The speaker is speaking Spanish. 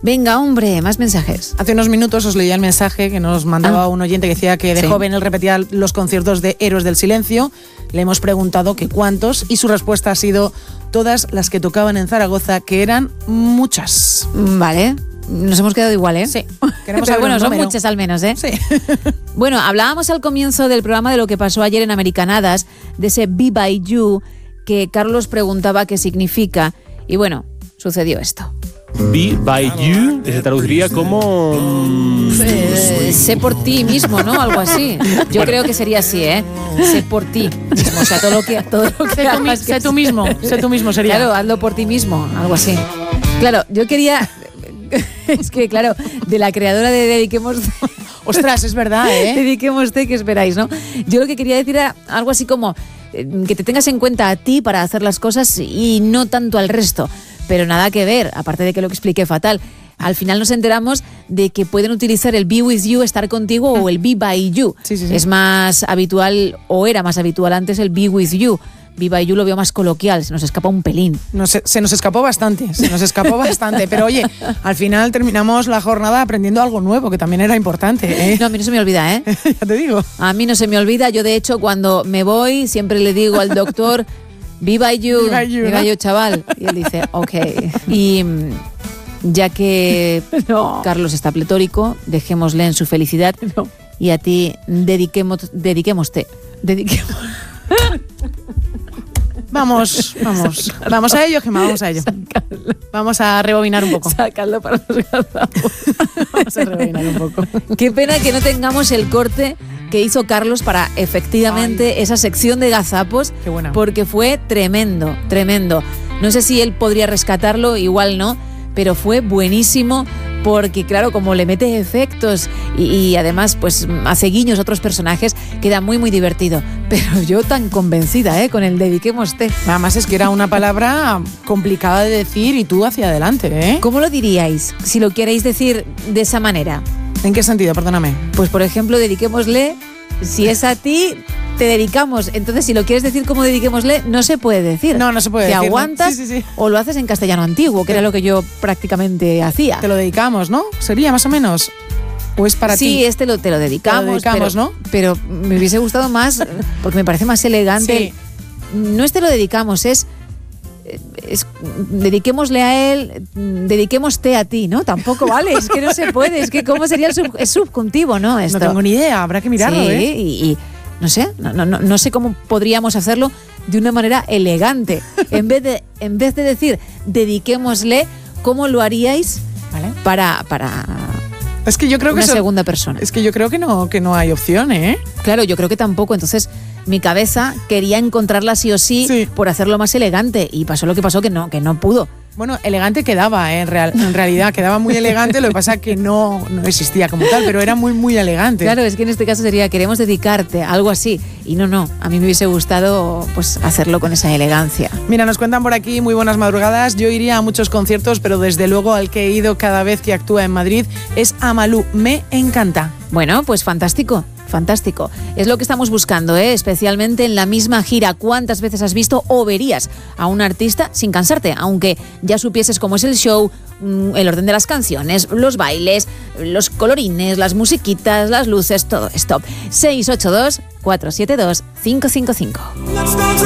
Venga, hombre, más mensajes. Hace unos minutos os leía el mensaje que nos mandaba un oyente que decía que de joven él repetía los conciertos de Héroes del Silencio. Le hemos preguntado que cuántos y su respuesta ha sido todas las que tocaban en Zaragoza, que eran muchas. Vale, nos hemos quedado igual, ¿eh? Sí. Pero bueno, son muchas al menos, ¿eh? Sí. Bueno, hablábamos al comienzo del programa de lo que pasó ayer en Americanadas, de ese Be By You, que Carlos preguntaba qué significa. Y bueno, sucedió esto. Be by you, que se traduciría como... sé por ti mismo, ¿no? Algo así. Yo creo que sería así, ¿eh? Sé por ti mismo. O sea, todo lo que hagas. Sé tú mismo sería. Claro, hazlo por ti mismo, algo así. Claro, yo quería... Es que, claro, de la creadora de Dediquemos... Ostras, es verdad, ¿eh? Dediquemos que esperáis, ¿no? Yo lo que quería decir era algo así como que te tengas en cuenta a ti para hacer las cosas y no tanto al resto. Pero nada que ver, aparte de que lo expliqué fatal. Al final nos enteramos de que pueden utilizar el be with you, estar contigo, o el be by you. Sí. Es más habitual, o era más habitual antes, el be with you. Be by you lo veo más coloquial, se nos escapa un pelín. Se nos escapó bastante, pero oye, al final terminamos la jornada aprendiendo algo nuevo, que también era importante, ¿eh? No, a mí no se me olvida, ¿eh? Ya te digo. A mí no se me olvida, yo de hecho cuando me voy siempre le digo al doctor, be by you, chaval. Y él dice, ok. Y ya que Carlos está pletórico, dejémosle en su felicidad y a ti dediquémoste. Vamos a ello, Gemma, vamos a ello. Sácalo. Vamos a rebobinar un poco. Sácalo para los gazapos. Vamos a rebobinar un poco. Qué pena que no tengamos el corte que hizo Carlos para efectivamente esa sección de gazapos. Qué buena. Porque fue tremendo. No sé si él podría rescatarlo, igual no, pero fue buenísimo. Porque claro, como le mete efectos y además pues hace guiños a otros personajes, queda muy divertido. Pero yo tan convencida, con el dediquémoste. Además es que era una palabra complicada de decir y tú hacia adelante, ¿eh? ¿Cómo lo diríais si lo queréis decir de esa manera? ¿En qué sentido? Perdóname. Pues por ejemplo, dediquémosle, si es a ti, te dedicamos. Entonces, si lo quieres decir como dediquémosle, no se puede decir. No se puede decir. Te aguantas sí. O lo haces en castellano antiguo, que era lo que yo prácticamente hacía. Te lo dedicamos, ¿no? Sería más o menos. ¿O es para ti? Sí, te lo dedicamos. ¿No? Pero me hubiese gustado más, porque me parece más elegante. Sí. No es te lo dedicamos, es dediquémosle a él, dediquémoste a ti, ¿no? Tampoco vale, es que no se puede, es que ¿cómo sería es subjuntivo, ¿no? Esto. No tengo ni idea, habrá que mirarlo, sí, ¿eh? Y no sé, no sé cómo podríamos hacerlo de una manera elegante. En vez de decir dediquémosle, ¿cómo lo haríais? ¿Vale? Para es que yo creo una que segunda persona. Es que yo creo que no hay opción, ¿eh? Claro, yo creo que tampoco. Entonces, mi cabeza quería encontrarla sí o sí por hacerlo más elegante. Y pasó lo que pasó, que no pudo. Bueno, elegante quedaba, en realidad quedaba muy elegante, lo que pasa es que no existía como tal, pero era muy elegante. Claro, es que en este caso sería queremos dedicarte, algo así. Y no, a mí me hubiese gustado pues hacerlo con esa elegancia. Mira, nos cuentan por aquí, muy buenas madrugadas. Yo iría a muchos conciertos, pero desde luego al que he ido cada vez que actúa en Madrid es a Malú. Me encanta. Bueno, pues fantástico. Es lo que estamos buscando, especialmente en la misma gira. ¿Cuántas veces has visto o verías a un artista sin cansarte? Aunque ya supieses cómo es el show, el orden de las canciones, los bailes, los colorines, las musiquitas, las luces, todo esto. 682 472 555.